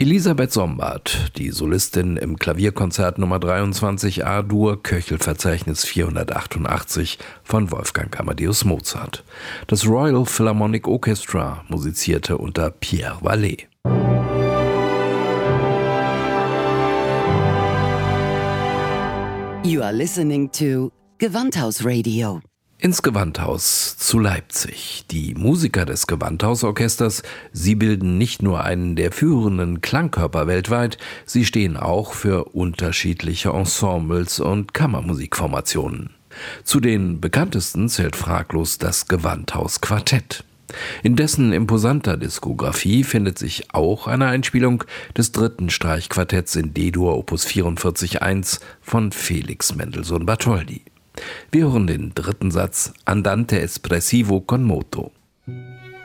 Elisabeth Sombart, die Solistin im Klavierkonzert Nummer 23 A-Dur, Köchelverzeichnis 488 von Wolfgang Amadeus Mozart. Das Royal Philharmonic Orchestra musizierte unter Pierre Vallet. You are listening to Gewandhaus-Radio. Ins Gewandhaus zu Leipzig. Die Musiker des Gewandhausorchesters, sie bilden nicht nur einen der führenden Klangkörper weltweit, sie stehen auch für unterschiedliche Ensembles und Kammermusikformationen. Zu den bekanntesten zählt fraglos das Gewandhaus-Quartett. In dessen imposanter Diskografie findet sich auch eine Einspielung des dritten Streichquartetts in D-Dur Opus 44.1 von Felix Mendelssohn Bartholdy. Wir hören den dritten Satz Andante espressivo con moto.